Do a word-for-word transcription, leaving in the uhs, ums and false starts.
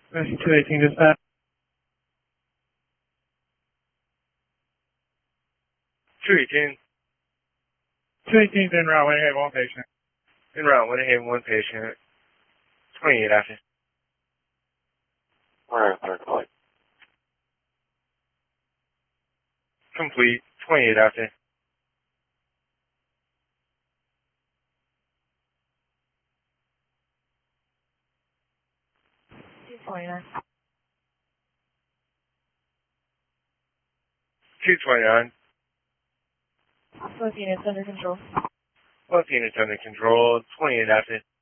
two eighteen dispatch. two eighteen. two eighteen's en route, waiting at one patient. En route, went ahead, one patient. twenty-eight after. Alright, third flight. Complete, twenty-eight after. two twenty-nine. two twenty-nine. Both units under control. Both units under control, twenty-eight after.